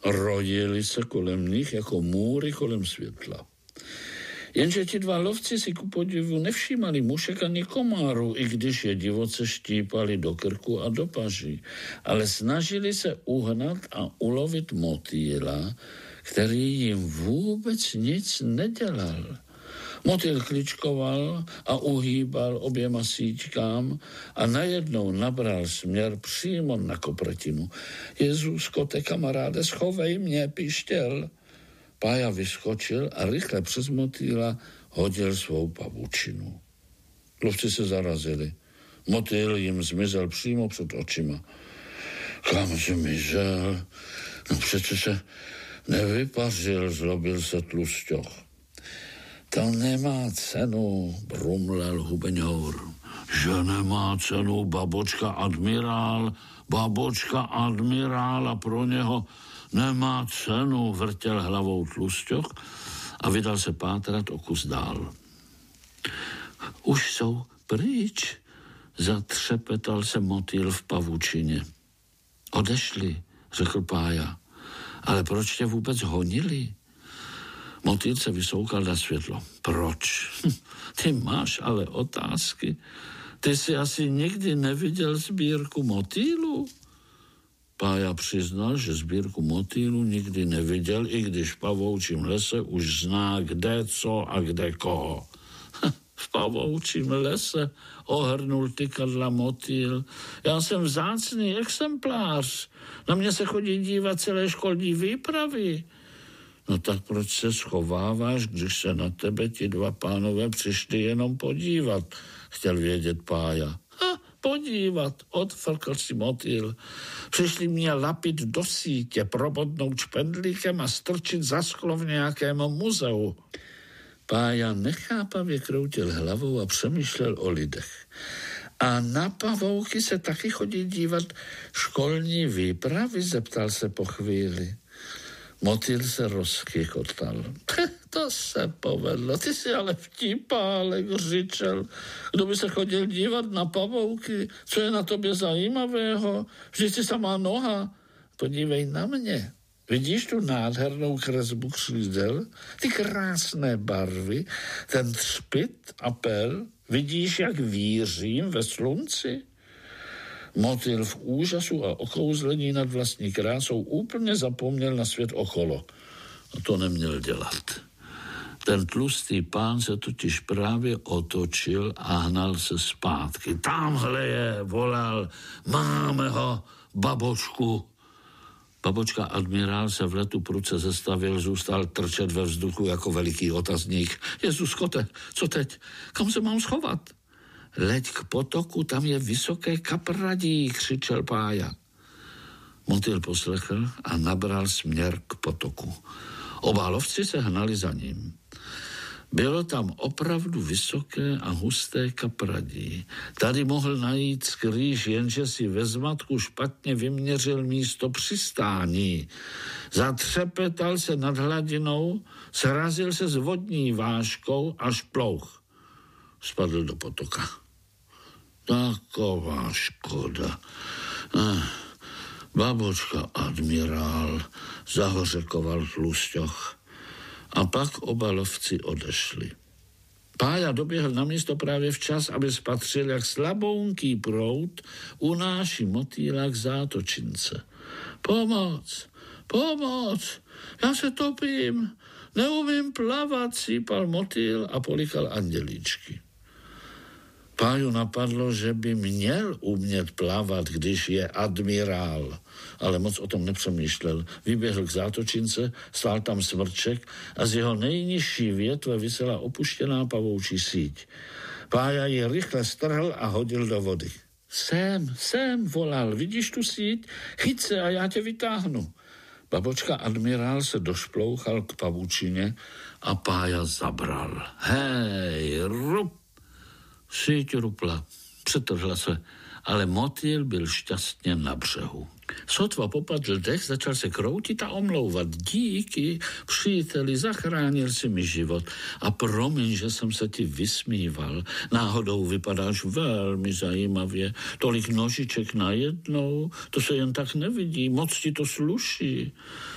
Rodili se kolem nich jako můry kolem světla. Jenže ti dva lovci si ku podivu nevšímali mušek ani komárů, i když je divoce štípali do krku a do paží, ale snažili se uhnat a ulovit motýla, který jim vůbec nic nedělal. Motýl kličkoval a uhýbal oběma síťkám a najednou nabral směr přímo na kopretinu. Jezúsko, te kamaráde, schovej mě, pištěl. Pája vyskočil a rychle přes motýla hodil svou pavučinu. Lovci se zarazili. Motýl jim zmizel přímo před očima. Kam zmizel? No přece se nevypařil, zlobil se Tlusťoch. To nemá cenu, brumlel hubeňour. Že nemá cenu, babočka admirál a pro něho nemá cenu, vrtěl hlavou Tlusťoch a vydal se pátrat o kus dál. Už jsou pryč, zatřepetal se motýl v pavučině. Odešli, řekl Pája, ale proč tě vůbec honili? Motýl se vysoukal na světlo. Proč? Ty máš ale otázky. Ty jsi asi nikdy neviděl sbírku motýlů? Pája přiznal, že sbírku motýlů nikdy neviděl, i když v pavoučím lese už zná, kde co a kde koho. V pavoučím lese ohrnul tykadla motýl. Já jsem vzácný exemplář. Na mě se chodí dívat celé školní výpravy. No tak proč se schováváš, když se na tebe ti dva pánové přišli jenom podívat, chtěl vědět Pája. Podívat, odfrkl si motýl. Přišli mě lapit do sítě, probodnout špendlíkem a strčit za sklo v nějakém muzeu. Pája nechápavě kroutil hlavou a přemýšlel o lidech. A na pavouky se taky chodí dívat školní výpravy, zeptal se po chvíli. Motýl se rozchychotal. To se povedlo, ty jsi ale vtípálek, řičel. Kdo by se chodil dívat na pavouky? Co je na tobě zajímavého? Vždyť jsi samá noha. Podívej na mě. Vidíš tu nádhernou kresbu křídel? Ty krásné barvy, ten třpyt a per? Vidíš, jak vířím ve slunci? Motýl v úžasu a okouzlení nad vlastní krásou úplně zapomněl na svět okolo. A to neměl dělat. Ten tlustý pán se totiž právě otočil a hnal se zpátky. Tamhle je, volal, máme ho, babočku. Babočka admirál se v letu pruce zastavil, zůstal trčet ve vzduchu jako veliký otazník. Jezuskote, co teď? Kam se mám schovat? Leď k potoku, tam je vysoké kapradí, křičel Pája. Motýl poslechl a nabral směr k potoku. Oba lovci se hnali za ním. Bylo tam opravdu vysoké a husté kapradí. Tady mohl najít skrýž, jenže si ve zmatku špatně vyměřil místo přistání. Zatřepetal se nad hladinou, srazil se s vodní vážkou až plouch. Spadl do potoka. Taková škoda. Babočka admirál, zahořekoval Tlusťoch. A pak oba lovci odešli. Pája doběhl na místo právě včas, aby spatřil, jak slabounký proud unáší motýla k zátočince. Pomoc, já se topím, neumím plavat, sípal motýl a polikal andělíčky. Páju napadlo, že by měl umět plavat, když je admirál, ale moc o tom nepřemýšlel. Vyběhl k zátočince, stál tam smrček a z jeho nejnižší větve visela opuštěná pavoučí síť. Pája ji rychle strhl a hodil do vody. Sem, volal, vidíš tu síť? Chyť se a já tě vytáhnu. Babočka admirál se došplouchal k pavučině a Pája zabral. Hej, rup! Síť rupla, přetrhla se, ale motýl byl šťastně na břehu. Sotva popadl dech, začal se kroutit a omlouvat. Díky, příteli, zachránil si mi život. A promiň, že jsem se ti vysmíval. Náhodou vypadáš velmi zajímavě. Tolik nožiček najednou, to se jen tak nevidí, moc ti to sluší.